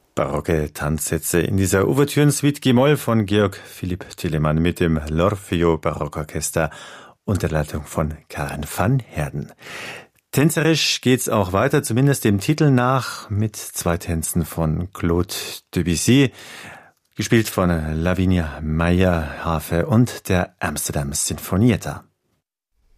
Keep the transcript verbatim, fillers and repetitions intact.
Barocke Tanzsätze in dieser Ouvertüren-Suite G-Moll von Georg Philipp Telemann mit dem L'Orfeo Barockorchester unter Leitung von Karen van Heerden. Tänzerisch geht's auch weiter, zumindest dem Titel nach, mit zwei Tänzen von Claude Debussy, gespielt von Lavinia Meyer Harfe und der Amsterdam Sinfonietta.